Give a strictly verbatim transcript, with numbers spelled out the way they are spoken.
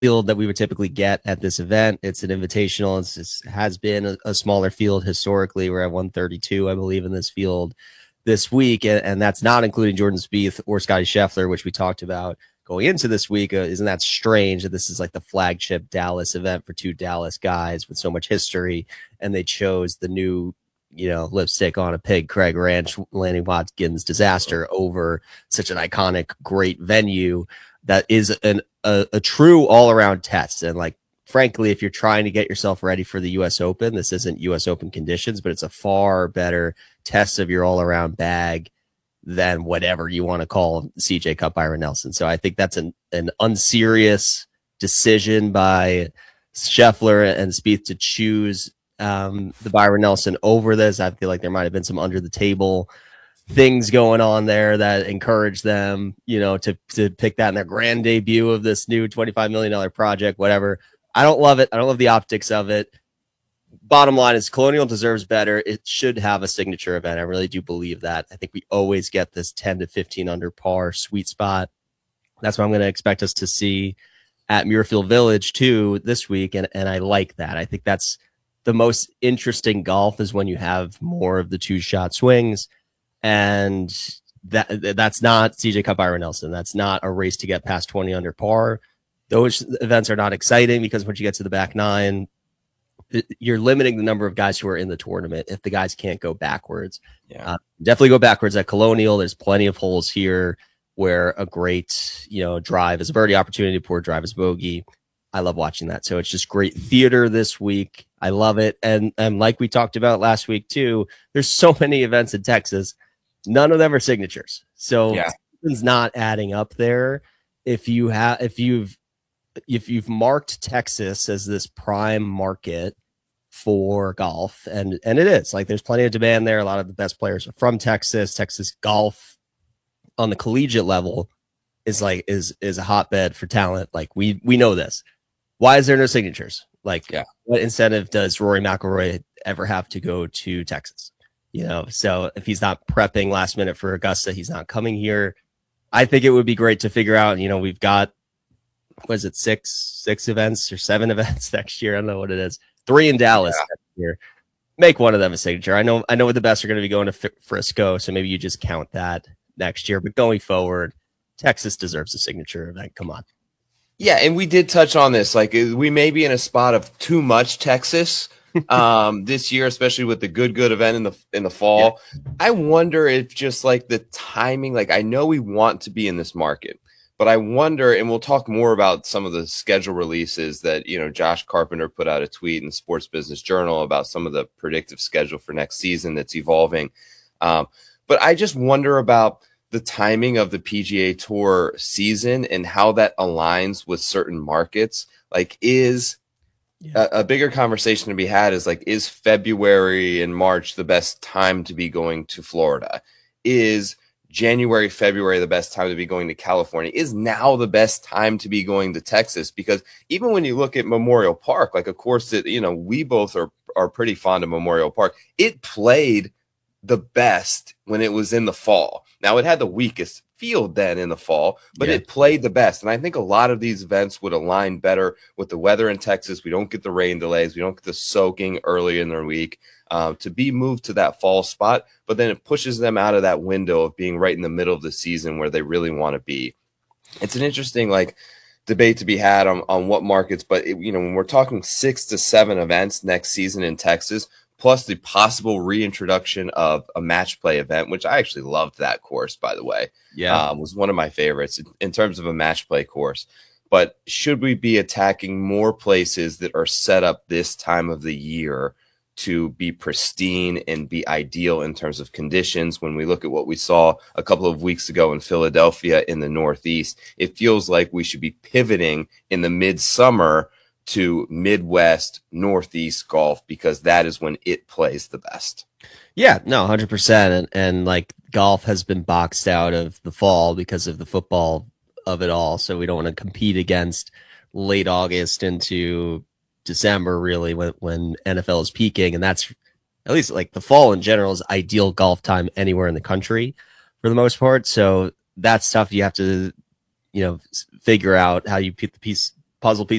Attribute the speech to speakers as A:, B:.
A: field that we would typically get at this event. It's an invitational. It's, it has been a, a smaller field historically. We're at one thirty-two, I believe, in this field this week, and, and that's not including Jordan Spieth or Scotty Scheffler, which we talked about going into this week. Uh, isn't that strange that this is like the flagship Dallas event for two Dallas guys with so much history, and they chose the new, you know, lipstick on a pig, Craig Ranch, Lanny Watkins disaster over such an iconic, great venue that is an a, a true all-around test. And like, frankly, if you're trying to get yourself ready for the U S Open, this isn't U S Open conditions, but it's a far better test of your all-around bag than whatever you want to call C J Cup Byron Nelson. So I think that's an, an unserious decision by Scheffler and Spieth to choose um, the Byron Nelson over this. I feel like there might have been some under the table things going on there that encourage them, you know, to, to pick that in their grand debut of this new twenty-five million dollars project, whatever. I don't love it. I don't love the optics of it. Bottom line is Colonial deserves better. It should have a signature event. I really do believe that. I think we always get this ten to fifteen under par sweet spot. That's what I'm going to expect us to see at Muirfield Village too this week. And, and I like that. I think that's the most interesting golf, is when you have more of the two shot swings. And that that's not C J Cup Byron Nelson. That's not a race to get past twenty under par. Those events are not exciting because once you get to the back nine, you're limiting the number of guys who are in the tournament if the guys can't go backwards. Yeah. Uh, definitely go backwards at Colonial. There's plenty of holes here where a great, you know, drive is a birdie opportunity, poor drive is bogey. I love watching that. So it's just great theater this week. I love it. And, and like we talked about last week too, there's so many events in Texas. None of them are signatures. So
B: yeah.
A: Something's not adding up there. If you have, if you've, if you've marked Texas as this prime market for golf, and, and it is, like, there's plenty of demand there. A lot of the best players are from Texas. Texas golf on the collegiate level is like, is, is a hotbed for talent. Like we, we know this. Why is there no signatures? Like,
B: yeah.
A: What incentive does Rory McIlroy ever have to go to Texas? You know, so if he's not prepping last minute for Augusta, he's not coming here. I think it would be great to figure out, you know, we've got, what is it, six, six events or seven events next year? I don't know what it is. Three in Dallas yeah. next year. Make one of them a signature. I know, I know what the best are going to be going to Frisco, so maybe you just count that next year. But going forward, Texas deserves a signature event. Come on.
B: Yeah, and we did touch on this. Like, we may be in a spot of too much Texas um this year, especially with the good good event in the in the fall. Yeah. I wonder if just like the timing, like, I know we want to be in this market, but I wonder, and we'll talk more about some of the schedule releases that, you know, Josh Carpenter put out a tweet in the Sports Business Journal about some of the predictive schedule for next season that's evolving. Um, but I just wonder about the timing of the P G A Tour season and how that aligns with certain markets. Like, is yeah. a, a bigger conversation to be had is like, is February and March the best time to be going to Florida? Is January, February the best time to be going to California? Is now the best time to be going to Texas? Because even when you look at Memorial Park, like, of course, that, you know, we both are, are pretty fond of Memorial Park. It played the best when it was in the fall. Now, it had the weakest field then in the fall, but yeah. it played the best. And I think a lot of these events would align better with the weather in Texas. We don't get the rain delays. We don't get the soaking early in their week uh, to be moved to that fall spot. But then it pushes them out of that window of being right in the middle of the season where they really want to be. It's an interesting, like, debate to be had on, on what markets. But, it, you know, when we're talking six to seven events next season in Texas, plus the possible reintroduction of a match play event, which I actually loved that course, by the way.
A: Yeah,
B: um, was one of my favorites in, in terms of a match play course. But should we be attacking more places that are set up this time of the year to be pristine and be ideal in terms of conditions? When we look at what we saw a couple of weeks ago in Philadelphia in the Northeast, it feels like we should be pivoting in the midsummer to Midwest, Northeast golf, because that is when it plays the best.
A: Yeah, no, one hundred percent. And, and like, golf has been boxed out of the fall because of the football of it all. So we don't want to compete against late August into December, really, when, when N F L is peaking. And that's, at least like, the fall in general is ideal golf time anywhere in the country for the most part. So that's stuff you have to, you know, figure out how you put the piece puzzle piece